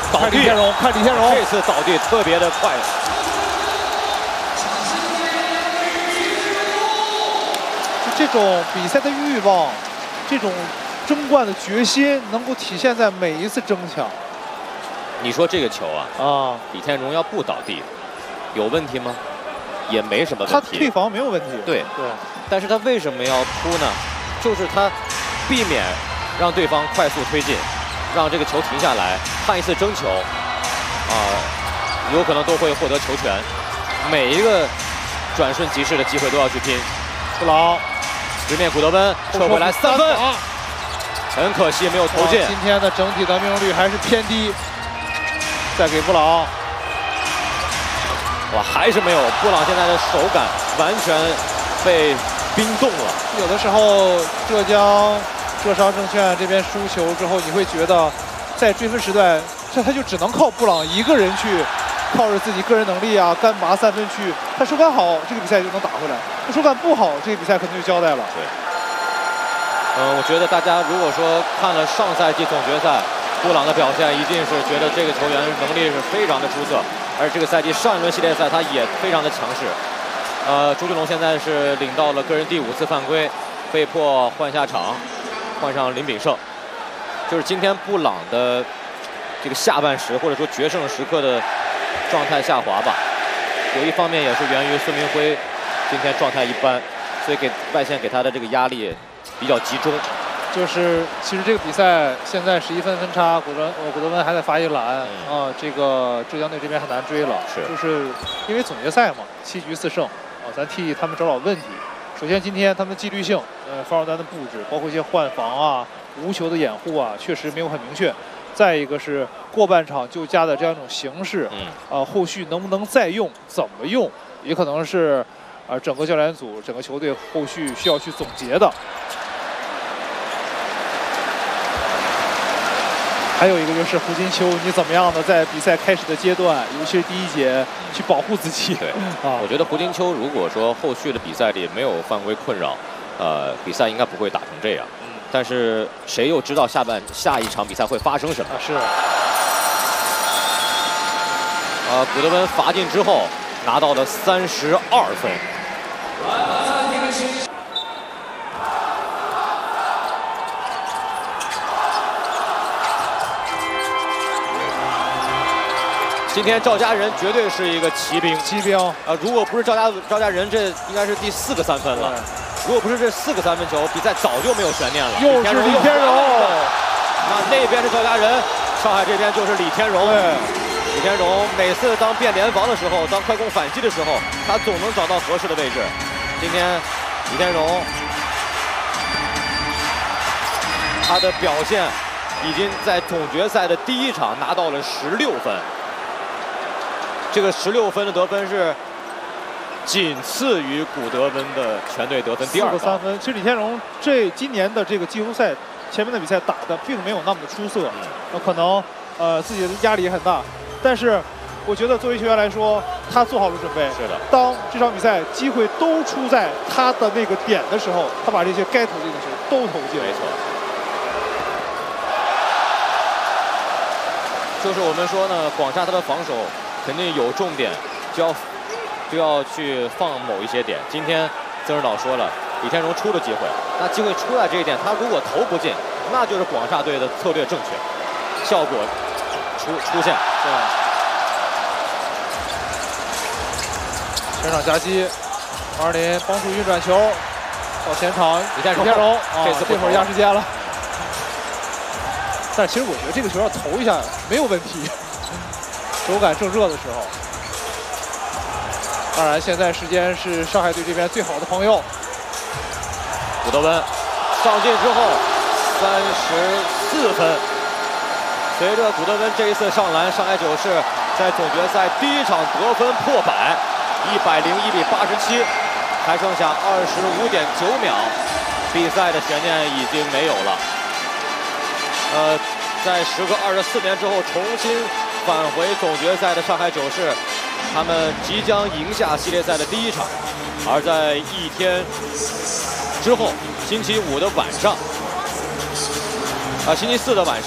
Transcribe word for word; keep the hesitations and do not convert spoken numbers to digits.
倒地， 看李天荣，看李天荣， 这次倒地特别的快。 就这种比赛的欲望，这种争冠的决心，能够体现在每一次争抢。 你说这个球啊，啊，李天荣要不倒地，有问题吗？也没什么问题。 他退防没有问题。 对对，但是他为什么要扑呢？就是他避免让对方快速推进，让这个球停下来，看一次争球，啊，有可能都会获得球权。每一个转瞬即逝的机会都要去拼。 布朗直面古德温，撤回来三分，很可惜没有投进。 今天的整体的命中率还是偏低。再给布朗， 哇，还是没有。布朗现在的手感完全被冰冻了。 有的时候，浙江浙商证券这边输球之后，你会觉得，在追分时段，这他就只能靠布朗一个人去，靠着自己个人能力啊，干拔三分去。他手感好，这个比赛就能打回来；他手感不好，这个比赛可能就交代了。 对。嗯，我觉得大家如果说看了上赛季总决赛。布朗的表现一定是觉得这个球员能力是非常的出色，而这个赛季上一轮系列赛他也非常的强势。呃，朱俊龙现在是领到了个人第五次犯规，被迫换下场，换上林炳胜。就是今天布朗的这个下半时或者说决胜时刻的状态下滑吧，有一方面也是源于孙明辉今天状态一般，所以给外线给他的这个压力比较集中。 就是其实这个比赛现在十一分分差，古德呃古德温还在罚一篮啊、嗯呃，这个浙江队这边很难追了。 是， 就是因为总决赛嘛，七局四胜啊，咱替他们找找问题。首先今天他们的纪律性，呃，防守端的布置，包括一些换防啊、无球的掩护啊，确实没有很明确。再一个是过半场就加的这样一种形式，嗯，呃，后续能不能再用，怎么用，也可能是呃整个教练组、整个球队后续需要去总结的。还有一个就是胡金秋，你怎么样的在比赛开始的阶段，尤其是第一节去保护自己？ 对，啊，我觉得胡金秋如果说后续的比赛里没有犯规困扰，呃，比赛应该不会打成这样。嗯，但是谁又知道下半下一场比赛会发生什么？ 啊、是。 呃，古德温罚进之后拿到了三十二分。今天赵家人绝对是一个骑兵， 骑兵啊、 呃！如果不是赵家赵家人，这应该是第四个三分了。如果不是这四个三分球，比赛早就没有悬念了。 又是李天荣， 那那边是赵家人，上海这边就是李天荣。李天荣每次当变联防的时候，当快攻反击的时候，他总能找到合适的位置。今天李天荣他的表现已经在总决赛的第一场拿到了十六分。这个十六分的得分是仅次于古德温的全队得分第二高。 三分。其实李天荣这今年的这个季后赛前面的比赛打的并没有那么的出色，那、嗯、可能呃自己的压力也很大。但是我觉得作为球员来说，他做好了准备。 是的。当这场比赛机会都出在他的那个点的时候，他把这些该投进的球都投进。 没错。就是我们说呢，广厦他的防守。肯定有重点，就要就要去放某一些点。今天曾指导说了，李天荣出了机会，那机会出在这一点，他如果投不进，那就是广厦队的策略正确，效果出出现。 对。前场夹击，王二林帮助运转球到前场， 李天荣啊，这次这会儿压时间了。但其实我觉得这个球要投一下没有问题。手感正热的时候，当然现在时间是上海队这边最好的朋友。 古德温上进之后三十四分，随着古德温这一次上篮，上海九世在总决赛第一场得分破百，一百零一比八十七，还剩下二十五点九秒，比赛的悬念已经没有了。呃，在时隔二十四年之后重新返回总决赛的上海九世，他们即将赢下系列赛的第一场。而在一天之后，星期五的晚上，啊，星期四的晚上。